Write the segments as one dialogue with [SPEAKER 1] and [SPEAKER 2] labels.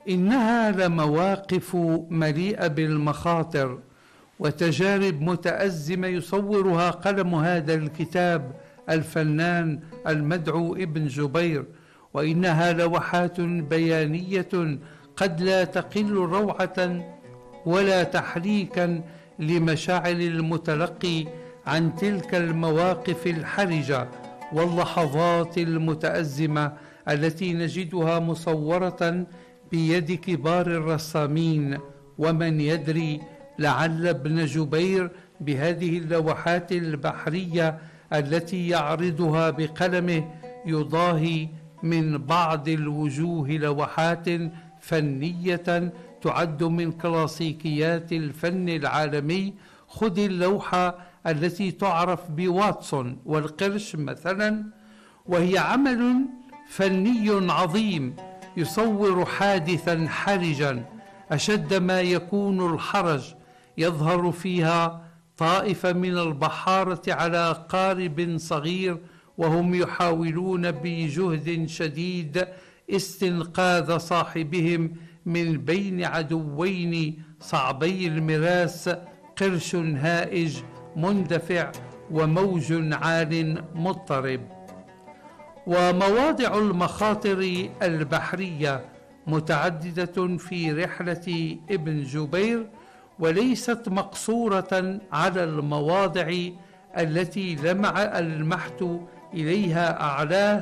[SPEAKER 1] إنها لمواقف مليئة بالمخاطر وتجارب متأزمة يصورها قلم هذا الكتاب الفنان المدعو ابن جبير، وإنها لوحات بيانية قد لا تقل روعة ولا تحريكا لمشاعر المتلقي عن تلك المواقف الحرجة واللحظات المتأزمة التي نجدها مصورة بيد كبار الرسامين. ومن يدري، لعل ابن جبير بهذه اللوحات البحرية التي يعرضها بقلمه يضاهي من بعض الوجوه لوحات فنية تعد من كلاسيكيات الفن العالمي. خذ اللوحة التي تعرف بواتسون والقرش مثلا، وهي عمل فني عظيم يصور حادثا حرجا أشد ما يكون الحرج. يظهر فيها طائفة من البحارة على قارب صغير وهم يحاولون بجهد شديد استنقاذ صاحبهم من بين عدوين صعبي المراس، قرش هائج مندفع وموج عال مضطرب. ومواضع المخاطر البحرية متعددة في رحلة ابن جبير، وليست مقصورة على المواضع التي لمحت إليها أعلاه.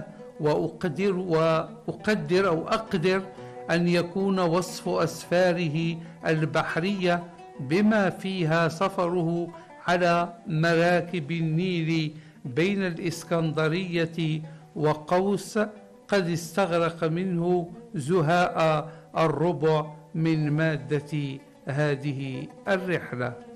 [SPEAKER 1] وأقدر أن يكون وصف أسفاره البحرية بما فيها سفره على مراكب النيل بين الإسكندرية وقوس قد استغرق منه زهاء الربع من مادة هذه الرحلة.